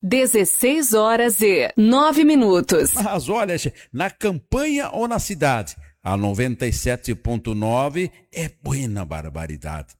16h09. Mas olha, na campanha ou na cidade, a 97.9 é buena barbaridade.